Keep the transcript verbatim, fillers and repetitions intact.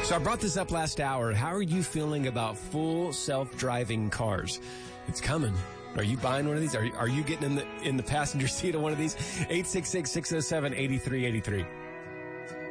So I brought this up last hour. How are you feeling about full self-driving cars? It's coming. Are you buying one of these? Are you, are you getting in the in the passenger seat of one of these? eight six six, six oh seven, eight three eight three.